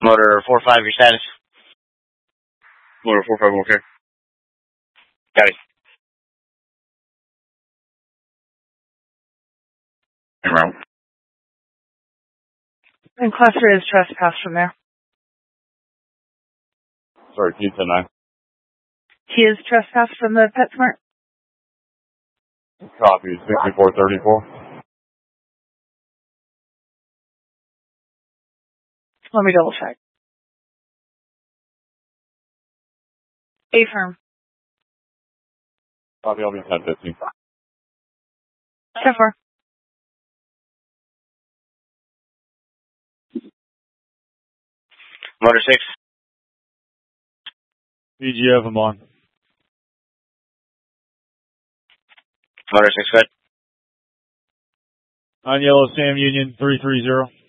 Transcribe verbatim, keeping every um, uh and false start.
Motor four five, your status? Motor four five, okay. Got it. En route. And cluster is trespass from there. Sorry, T ten nine. He is trespass from the PetSmart. Copy, sixty-four thirty-four. Let me double check. A firm. Copy, I'll be ten fifteen. ten four. Motor six. B G F, I'm on. Motor six, good. On yellow, Sam Union, three three zero.